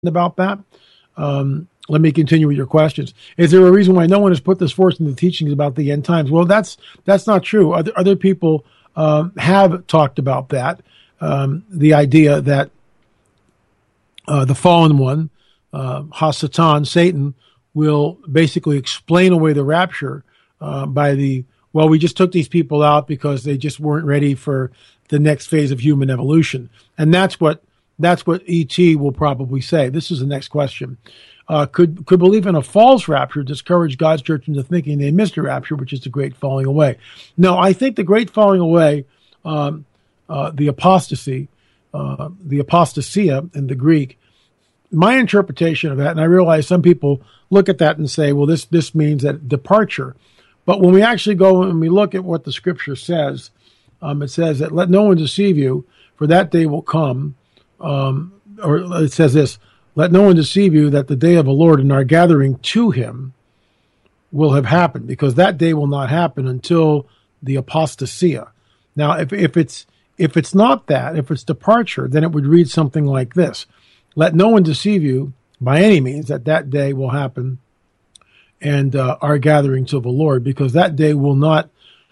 about that? Let me continue with your questions. Is there a reason why no one has put this forth in the teachings about the end times? Well, that's not true. Other people have talked about that. The idea that the fallen one, Hasatan, Satan, will basically explain away the rapture we just took these people out because they just weren't ready for the next phase of human evolution. And that's what E.T. will probably say. This is the next question. Could belief in a false rapture discourage God's church into thinking they missed a rapture, which is the great falling away? No, I think the great falling away, the apostasy, the apostasia in the Greek, my interpretation of that, and I realize some people look at that and say, well, this means that departure. But when we actually go and we look at what the scripture says, it says that let no one deceive you, for that day will come. Or it says this, let no one deceive you that the day of the Lord and our gathering to him will have happened, because that day will not happen until the apostasia. Now, if it's not that, if it's departure, then it would read something like this. Let no one deceive you by any means that day will happen and our gathering to the Lord, because that day will not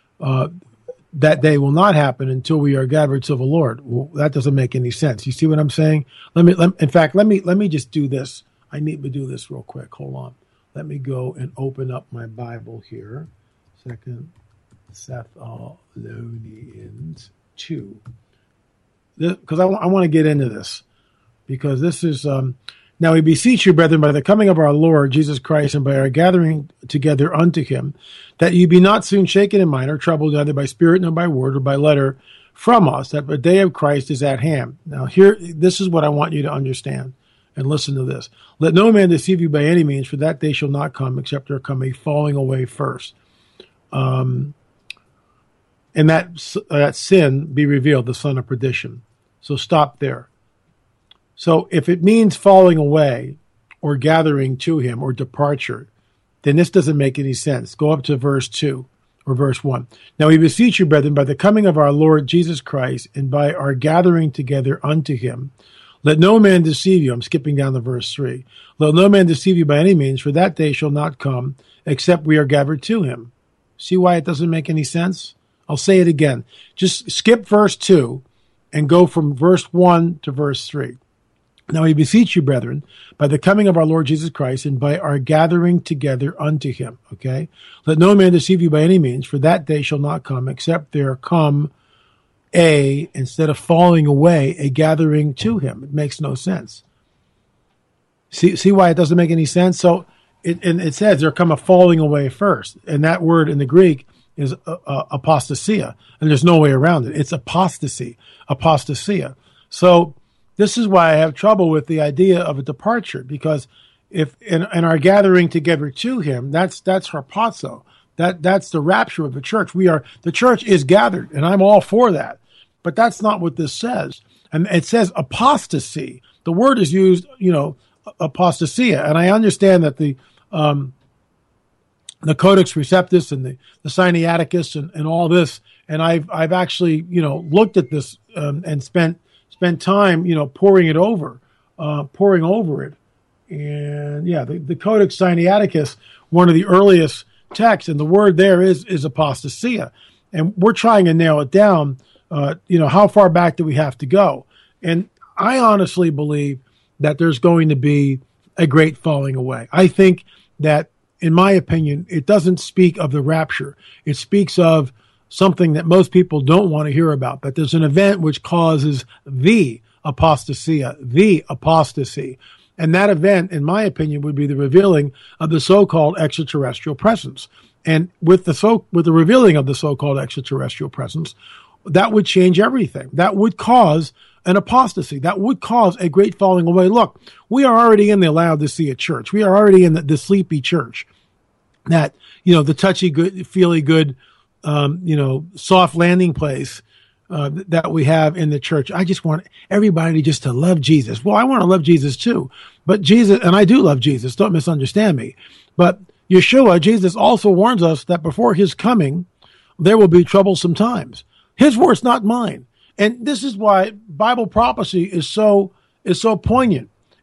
happen until we are gathered to the Lord. Well, that doesn't make any sense. You see what I'm saying? Let me just do this. I need to do this real quick. Hold on. Let me go and open up my Bible here. Second Thessalonians 2. Because I want to get into this. Because this is, now we beseech you, brethren, by the coming of our Lord Jesus Christ and by our gathering together unto him, that you be not soon shaken in mind or troubled either by spirit nor by word or by letter from us, that the day of Christ is at hand. Now here, this is what I want you to understand, and listen to this. Let no man deceive you by any means, for that day shall not come, except there come a falling away first. And that sin be revealed, the son of perdition. So stop there. So if it means falling away or gathering to him or departure, then this doesn't make any sense. Go up to verse 2 or verse 1. Now we beseech you, brethren, by the coming of our Lord Jesus Christ and by our gathering together unto him, let no man deceive you. I'm skipping down to verse 3. Let no man deceive you by any means, for that day shall not come except we are gathered to him. See why it doesn't make any sense? I'll say it again. Just skip verse 2 and go from verse 1 to verse 3. Now we beseech you, brethren, by the coming of our Lord Jesus Christ and by our gathering together unto him. Okay? Let no man deceive you by any means, for that day shall not come, except there come instead of falling away, a gathering to him. It makes no sense. See why it doesn't make any sense? So it says there come a falling away first. And that word in the Greek is apostasia. And there's no way around it. It's apostasy, apostasia. So this is why I have trouble with the idea of a departure, because if in our gathering together to him, that's harpazo. That's the rapture of the church. The church is gathered, and I'm all for that. But that's not what this says. And it says apostasy. The word is used, apostasia. And I understand that the Codex Receptus and the Sinaiticus and all this, and I've actually, looked at this and spent time, pouring over it. And yeah, the Codex Sinaiticus, one of the earliest texts, and the word there is apostasia. And we're trying to nail it down. How far back do we have to go? And I honestly believe that there's going to be a great falling away. I think that, in my opinion, it doesn't speak of the rapture. It speaks of something that most people don't want to hear about, but there's an event which causes the apostasia, the apostasy. And that event, in my opinion, would be the revealing of the so-called extraterrestrial presence. And with the revealing of the so-called extraterrestrial presence, that would change everything. That would cause an apostasy. That would cause a great falling away. Look, we are already in the Laodicea church. We are already in the sleepy church. That, the touchy good, feely good, soft landing place that we have in the church. I just want everybody just to love Jesus. Well, I want to love Jesus too, but Jesus, and I do love Jesus, don't misunderstand me, but Yeshua, Jesus, also warns us that before his coming, there will be troublesome times. His words, not mine. And this is why Bible prophecy is so poignant.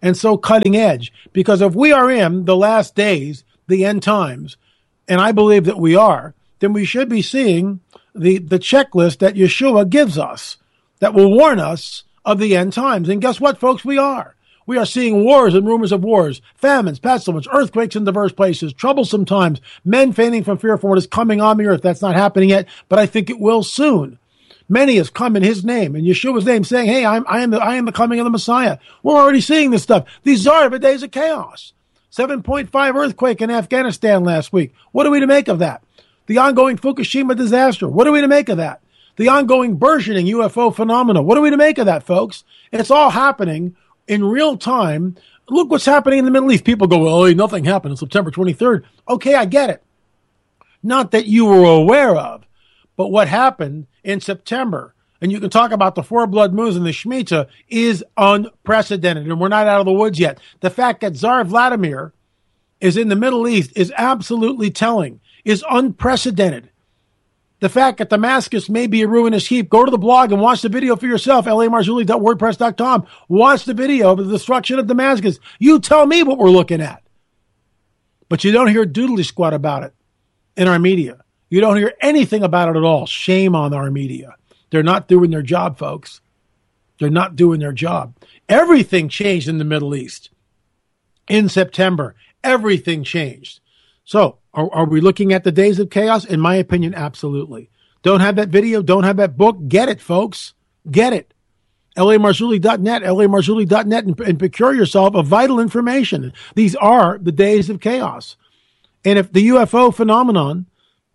and so cutting edge. Because if we are in the last days, the end times, and I believe that we are, then we should be seeing the checklist that Yeshua gives us that will warn us of the end times. And guess what, folks? We are. We are seeing wars and rumors of wars, famines, pestilence, earthquakes in diverse places, troublesome times, men fainting from fear for what is coming on the earth. That's not happening yet, but I think it will soon. Many has come in his name, in Yeshua's name, saying, hey, I am the coming of the Messiah. We're already seeing this stuff. These are the days of chaos. 7.5 earthquake in Afghanistan last week. What are we to make of that? The ongoing Fukushima disaster. What are we to make of that? The ongoing burgeoning UFO phenomena. What are we to make of that, folks? It's all happening in real time. Look what's happening in the Middle East. People go, well, nothing happened on September 23rd. Okay, I get it. Not that you were aware of, but what happened in September, and you can talk about the four blood moons and the Shemitah, is unprecedented, and we're not out of the woods yet. The fact that Tsar Vladimir is in the Middle East is absolutely telling, is unprecedented. The fact that Damascus may be a ruinous heap. Go to the blog and watch the video for yourself, lamarzulli.wordpress.com. Watch the video of the destruction of Damascus. You tell me what we're looking at. But you don't hear doodly squat about it in our media. You don't hear anything about it at all. Shame on our media. They're not doing their job, folks. They're not doing their job. Everything changed in the Middle East in September. Everything changed. So are we looking at the days of chaos? In my opinion, absolutely. Don't have that video. Don't have that book. Get it, folks. Get it. lamarzulli.net, lamarzulli.net, and procure yourself of vital information. These are the days of chaos. And if the UFO phenomenon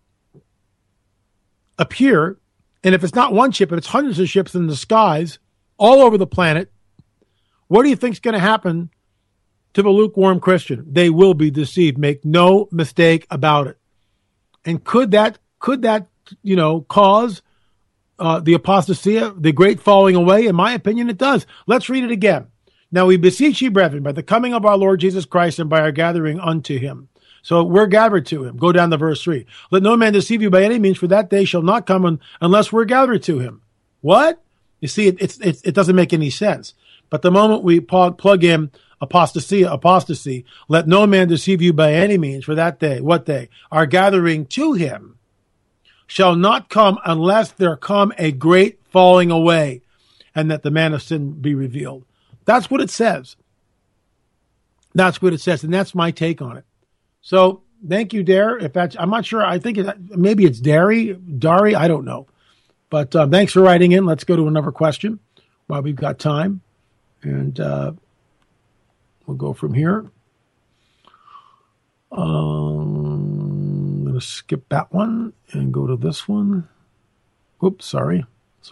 appear, and if it's not one ship, if it's hundreds of ships in the skies all over the planet, what do you think is going to happen to the lukewarm Christian? They will be deceived. Make no mistake about it. And could that cause the apostasy, the great falling away? In my opinion, it does. Let's read it again. Now we beseech ye, brethren, by the coming of our Lord Jesus Christ and by our gathering unto him. So we're gathered to him. Go down to verse 3. Let no man deceive you by any means, for that day shall not come unless we're gathered to him. What? You see, it doesn't make any sense. But the moment we plug in apostasy, let no man deceive you by any means, for that day, what day? Our gathering to him shall not come unless there come a great falling away, and that the man of sin be revealed. That's what it says. That's what it says, and that's my take on it. So thank you, Dare. I'm not sure. I think maybe it's Dari. I don't know. But thanks for writing in. Let's go to another question while we've got time. And we'll go from here. I'm going to skip that one and go to this one. Oops, sorry.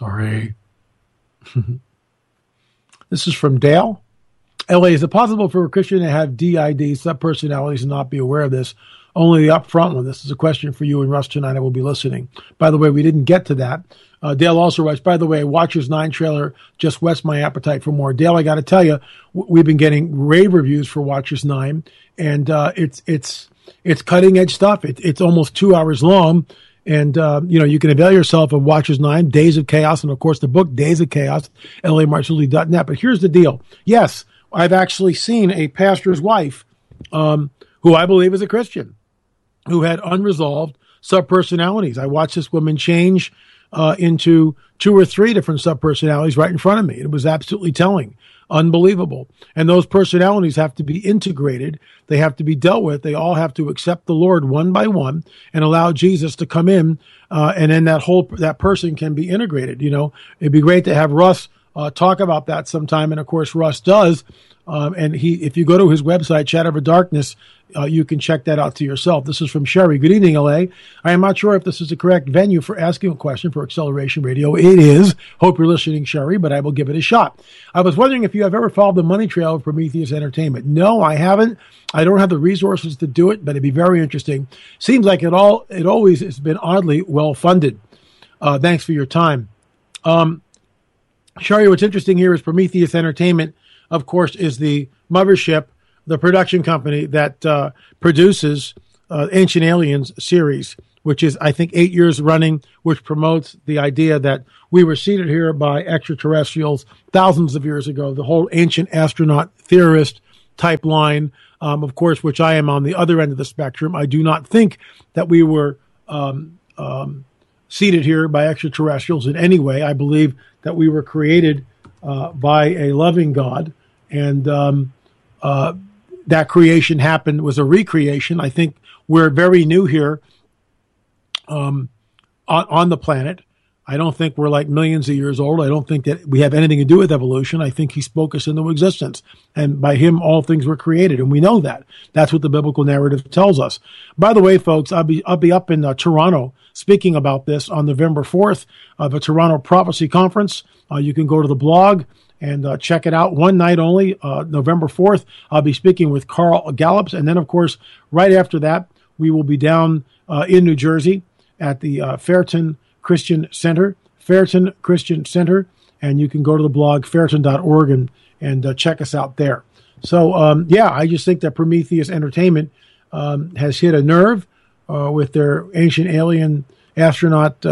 This is from Dale. LA, is it possible for a Christian to have DID, subpersonalities, and not be aware of this? Only the upfront one. This is a question for you and Russ tonight. I will be listening. By the way, we didn't get to that. Dale also writes, by the way, Watchers 9 trailer just whets my appetite for more. Dale, I got to tell you, we've been getting rave reviews for Watchers 9, and it's cutting edge stuff. It's almost 2 hours long. And, you can avail yourself of Watchers 9, Days of Chaos, and of course the book Days of Chaos, lamarzulli.net. But here's the deal. Yes, I've actually seen a pastor's wife, who I believe is a Christian, who had unresolved subpersonalities. I watched this woman change into 2 or 3 different subpersonalities right in front of me. It was absolutely telling, unbelievable. And those personalities have to be integrated. They have to be dealt with. They all have to accept the Lord one by one and allow Jesus to come in, and then that person can be integrated. It'd be great to have Russ talk about that sometime, and of course Russ does. And if you go to his website, Chat Over Darkness, you can check that out to yourself. This is from Sherry. Good evening, LA. I am not sure if this is the correct venue for asking a question for Acceleration Radio. It is. Hope you're listening, Sherry, but I will give it a shot. I was wondering if you have ever followed the money trail of Prometheus Entertainment. No, I haven't. I don't have the resources to do it, but it'd be very interesting. Seems like it always has been oddly well funded. Thanks for your time. Sherry, what's interesting here is Prometheus Entertainment, of course, is the mothership, the production company that produces Ancient Aliens series, which is, I think, 8 years running, which promotes the idea that we were seeded here by extraterrestrials thousands of years ago, the whole ancient astronaut theorist type line, of course, which I am on the other end of the spectrum. I do not think that we were seeded here by extraterrestrials in any way. I believe that we were created by a loving God, and that creation was a recreation. I think we're very new here on the planet. I don't think we're like millions of years old. I don't think that we have anything to do with evolution. I think he spoke us into existence, and by him all things were created, and we know that. That's what the biblical narrative tells us. By the way, folks, I'll be up in Toronto speaking about this on November 4th of a Toronto Prophecy Conference. You can go to the blog and check it out. One night only, November 4th. I'll be speaking with Carl Gallups, and then, of course, right after that, we will be down in New Jersey at the Ferriton Christian Center, and you can go to the blog ferriton.org and check us out there. So, I just think that Prometheus Entertainment has hit a nerve with their Ancient Alien Astronaut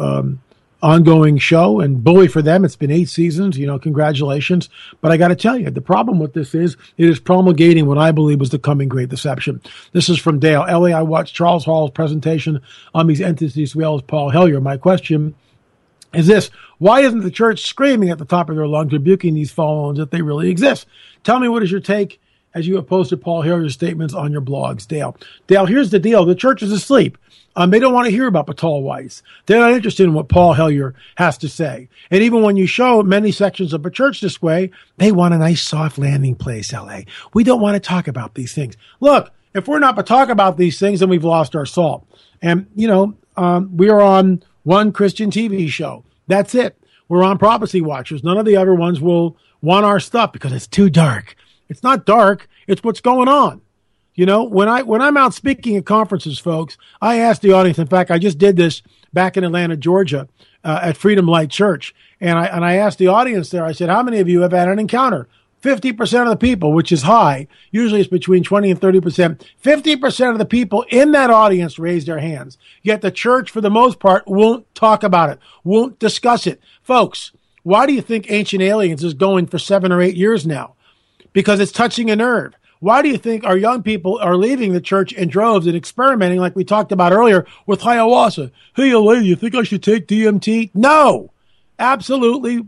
ongoing show, and bully for them. It's been 8 seasons, congratulations. But I got to tell you, the problem with this is it is promulgating what I believe was the coming great deception. This is from Dale. Ellie, I watched Charles Hall's presentation on these entities as well as Paul Hellyer. My question is this: why isn't the church screaming at the top of their lungs, rebuking these fallen that they really exist? Tell me, what is your take as you have posted Paul Hellyer's statements on your blogs, Dale? Dale, here's the deal. The church is asleep. They don't want to hear about Paul Weiss. They're not interested in what Paul Hellyer has to say. And even when you show many sections of a church this way, they want a nice soft landing place, LA. We don't want to talk about these things. Look, if we're not to talk about these things, then we've lost our salt. And, we are on one Christian TV show. That's it. We're on Prophecy Watchers. None of the other ones will want our stuff because it's too dark. It's not dark. It's what's going on. When I'm out speaking at conferences, folks, I ask the audience. In fact, I just did this back in Atlanta, Georgia, at Freedom Light Church, and I asked the audience there. I said, "How many of you have had an encounter?" 50% of the people, which is high. Usually, it's between 20 and 30%. 50% of the people in that audience raised their hands. Yet the church, for the most part, won't talk about it, won't discuss it, folks. Why do you think Ancient Aliens is going for 7 or 8 years now? Because it's touching a nerve. Why do you think our young people are leaving the church in droves and experimenting, like we talked about earlier, with ayahuasca? Hey, LA, you think I should take DMT? No, absolutely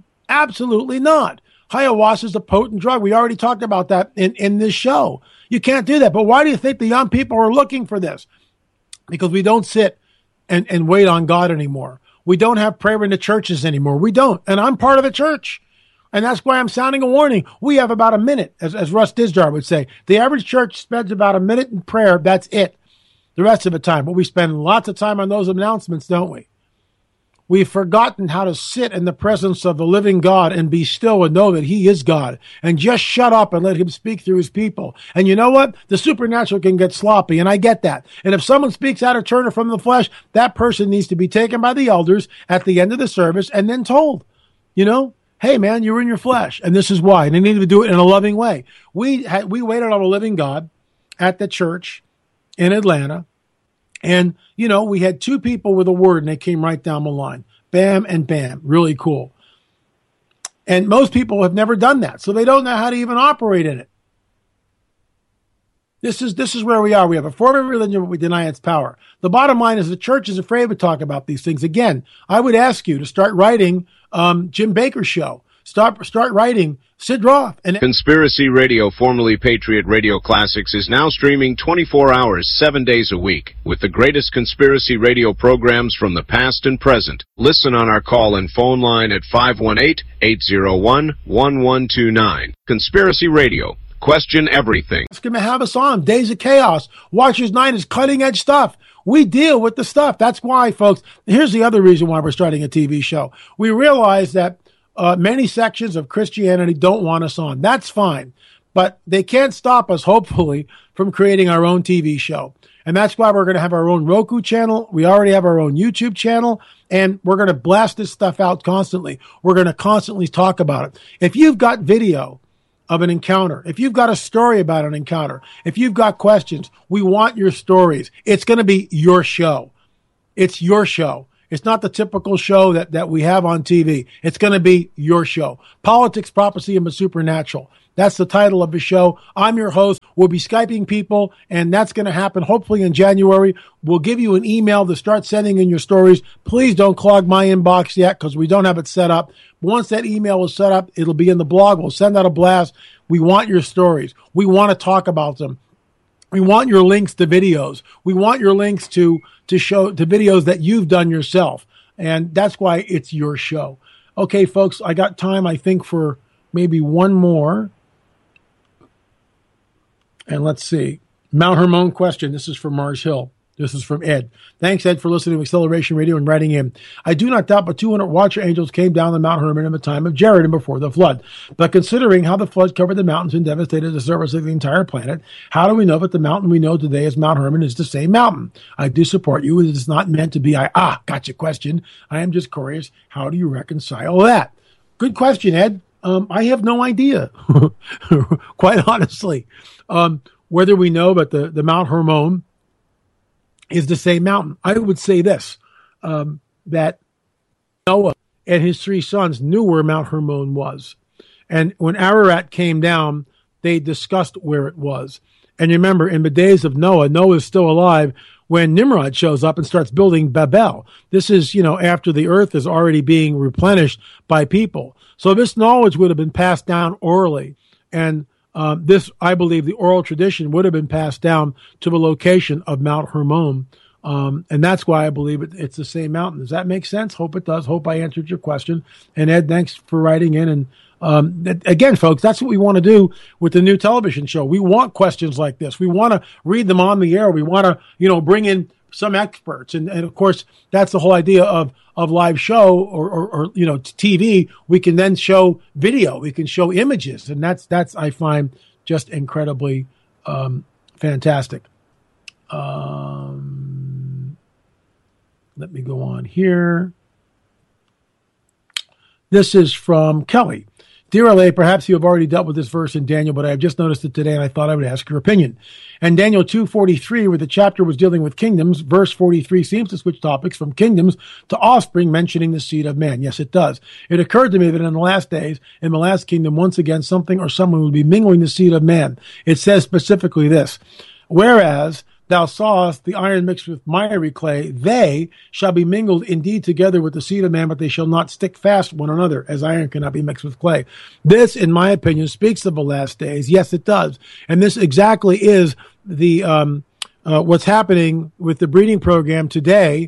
not. Ayahuasca is a potent drug. We already talked about that in this show. You can't do that. But why do you think the young people are looking for this? Because we don't sit and wait on God anymore. We don't have prayer in the churches anymore. We don't. And I'm part of the church. And that's why I'm sounding a warning. We have about a minute, as Russ Dizdar would say. The average church spends about a minute in prayer. That's it. The rest of the time. But we spend lots of time on those announcements, don't we? We've forgotten how to sit in the presence of the living God and be still and know that he is God. And just shut up and let him speak through his people. And you know what? The supernatural can get sloppy, and I get that. And if someone speaks out of turn or from the flesh, that person needs to be taken by the elders at the end of the service and then told, hey, man, you're in your flesh, and this is why. And they need to do it in a loving way. We waited on a living God at the church in Atlanta, and, we had 2 people with a word, and they came right down the line. Bam and bam. Really cool. And most people have never done that, so they don't know how to even operate in it. This is where we are. We have a form of religion, but we deny its power. The bottom line is the church is afraid to talk about these things. Again, I would ask you to start writing Jim Baker's show. Start writing Sid Roth. And Conspiracy Radio, formerly Patriot Radio Classics, is now streaming 24 hours, 7 days a week, with the greatest conspiracy radio programs from the past and present. Listen on our call and phone line at 518-801-1129. Conspiracy Radio. Question everything. It's going to have us on. Days of Chaos. Watchers 9 is cutting edge stuff. We deal with the stuff. That's why, folks. Here's the other reason why we're starting a TV show. We realize that many sections of Christianity don't want us on. That's fine. But they can't stop us, hopefully, from creating our own TV show. And that's why we're going to have our own Roku channel. We already have our own YouTube channel. And we're going to blast this stuff out constantly. We're going to constantly talk about it. If you've got video of an encounter, if you've got a story about an encounter, if you've got questions, we want your stories. It's going to be your show. It's your show. It's not the typical show that we have on TV. It's going to be your show. Politics, Prophecy, and the Supernatural. That's the title of the show. I'm your host. We'll be Skyping people, and that's going to happen hopefully in January. We'll give you an email to start sending in your stories. Please don't clog my inbox yet because we don't have it set up. Once that email is set up, it'll be in the blog. We'll send out a blast. We want your stories. We want to talk about them. We want your links to videos. We want your links to videos that you've done yourself. And that's why it's your show. Okay, folks, I got time, I think, for maybe one more. And let's see. Mount Hermon question. This is from Mars Hill. This is from Ed. Thanks, Ed, for listening to Acceleration Radio and writing in. I do not doubt but 200 watcher angels came down the Mount Hermon in the time of Jared and before the flood. But considering how the flood covered the mountains and devastated the surface of the entire planet, how do we know that the mountain we know today as Mount Hermon is the same mountain? I do support you. It is not meant to be gotcha question. I am just curious. How do you reconcile that? Good question, Ed. I have no idea, quite honestly, whether we know that the Mount Hermon is the same mountain. I would say this, that Noah and his 3 sons knew where Mount Hermon was. And when Ararat came down, they discussed where it was. And remember, in the days of Noah, Noah is still alive when Nimrod shows up and starts building Babel. This is, after the earth is already being replenished by people. So this knowledge would have been passed down orally. And this, I believe, the oral tradition would have been passed down to the location of Mount Hermon. And that's why I believe it's the same mountain. Does that make sense? Hope it does. Hope I answered your question. And Ed, thanks for writing in. And again, folks, that's what we want to do with the new television show. We want questions like this. We want to read them on the air. We want to, bring in some experts. And of course, that's the whole idea of live show or TV. We can then show video. We can show images. And that's I find just incredibly fantastic. Let me go on here. This is from Kelly. Dear LA, perhaps you have already dealt with this verse in Daniel, but I have just noticed it today and I thought I would ask your opinion. And Daniel 2:43, where the chapter was dealing with kingdoms, verse 43 seems to switch topics from kingdoms to offspring, mentioning the seed of man. Yes, it does. It occurred to me that in the last days, in the last kingdom, once again, something or someone would be mingling the seed of man. It says specifically this, whereas thou sawest the iron mixed with miry clay, they shall be mingled indeed together with the seed of man, but they shall not stick fast one another, as iron cannot be mixed with clay. This, in my opinion, speaks of the last days. Yes, it does. And this exactly is the what's happening with the breeding program today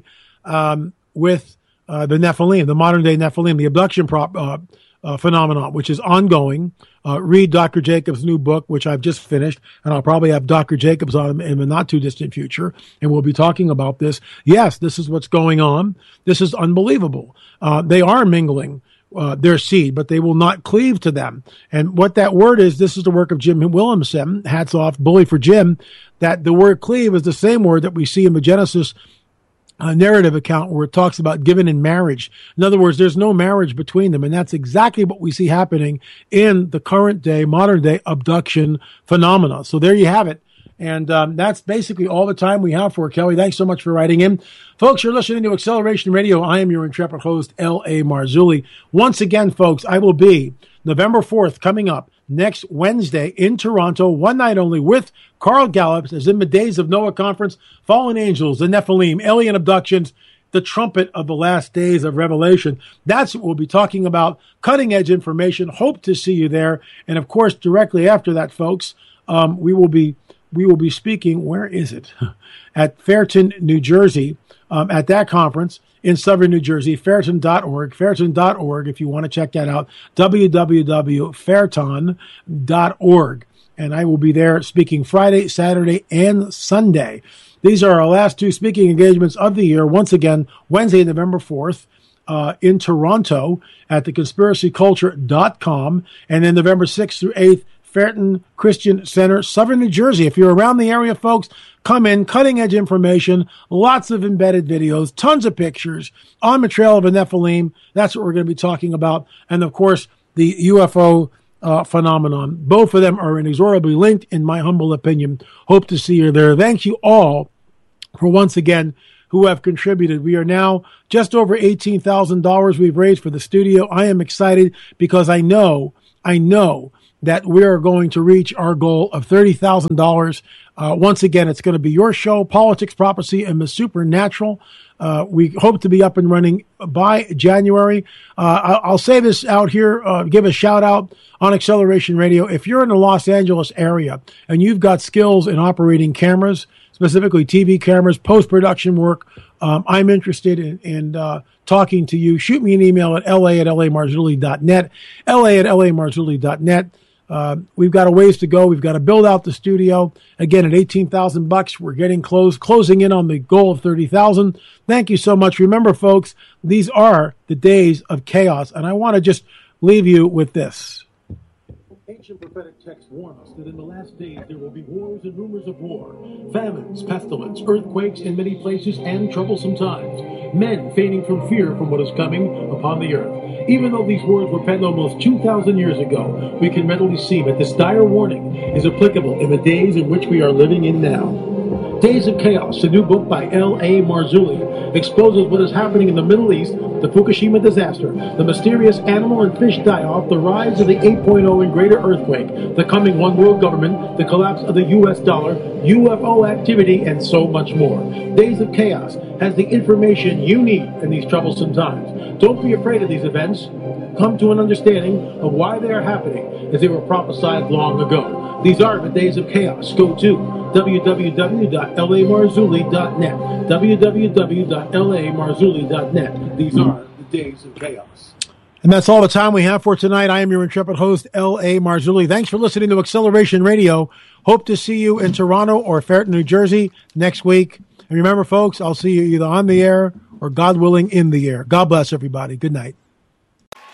with the Nephilim, the modern day Nephilim, the abduction phenomenon, which is ongoing. Read Dr. Jacobs' new book, which I've just finished, and I'll probably have Dr. Jacobs on in the not too distant future, and we'll be talking about this. Yes, this is what's going on. This is unbelievable. They are mingling their seed, but they will not cleave to them. And what that word is, this is the work of Jim Williamson. Hats off, bully for Jim. That the word cleave is the same word that we see in the Genesis narrative account where it talks about given in marriage. In other words, there's no marriage between them. And that's exactly what we see happening in the current day, modern day abduction phenomena. So there you have it. And that's basically all the time we have for Kelly. Thanks so much for writing in. Folks, you're listening to Acceleration Radio. I am your intrepid host, L.A. Marzulli. Once again, folks, I will be November 4th coming up next Wednesday in Toronto, one night only with Carl Gallup, as in the Days of Noah conference, Fallen Angels, the Nephilim, alien abductions, the trumpet of the last days of Revelation. That's what we'll be talking about, cutting edge information. Hope to see you there. And of course, directly after that, folks, we will be speaking, where is it? At Fairton, New Jersey, at that conference in Southern New Jersey, Fairton.org, if you want to check that out, www.fairton.org. And I will be there speaking Friday, Saturday, and Sunday. These are our last 2 speaking engagements of the year. Once again, Wednesday, November 4th, in Toronto at theconspiracyculture.com. And then November 6th through 8th, Fairton Christian Center, Southern New Jersey. If you're around the area, folks, come in, cutting edge information, lots of embedded videos, tons of pictures on the trail of a Nephilim. That's what we're going to be talking about. And of course, the UFO phenomenon. Both of them are inexorably linked, in my humble opinion. Hope to see you there. Thank you all for once again who have contributed. We are now just over $18,000 we've raised for the studio. I am excited because I know that we are going to reach our goal of $30,000. Once again, it's going to be your show, Politics, Prophecy, and the Supernatural. We hope to be up and running by January. I'll say this out here, give a shout out on Acceleration Radio. If you're in the Los Angeles area and you've got skills in operating cameras, specifically TV cameras, post-production work, I'm interested in talking to you. Shoot me an email at la@lamarzulli.net, la@lamarzulli.net. We've got a ways to go. We've got to build out the studio. Again, at $18,000, we're getting closing in on the goal of $30,000. Thank you so much. Remember, folks, these are the days of chaos, and I want to just leave you with this. Ancient prophetic texts warn us that in the last days there will be wars and rumors of war, famines, pestilence, earthquakes in many places, and troublesome times, men fainting from fear from what is coming upon the earth. Even though these words were penned almost 2,000 years ago, we can readily see that this dire warning is applicable in the days in which we are living in now. Days of Chaos, a new book by L.A. Marzulli, exposes what is happening in the Middle East, the Fukushima disaster, the mysterious animal and fish die-off, the rise of the 8.0 and greater earthquake, the coming one world government, the collapse of the U.S. dollar, UFO activity, and so much more. Days of Chaos has the information you need in these troublesome times. Don't be afraid of these events. Come to an understanding of why they are happening as they were prophesied long ago. These are the days of chaos. Go to www.lamarzulli.net. www.lamarzulli.net. These are the days of chaos. And that's all the time we have for tonight. I am your intrepid host, L.A. Marzulli. Thanks for listening to Acceleration Radio. Hope to see you in Toronto or Ferreton, New Jersey next week. And remember, folks, I'll see you either on the air or, God willing, in the air. God bless everybody. Good night.